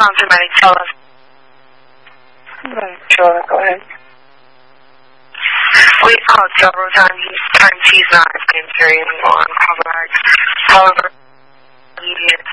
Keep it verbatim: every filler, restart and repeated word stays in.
found somebody tell us. Sure, go ahead. We've called several times. He's, times he's not answering on callback. However, immediate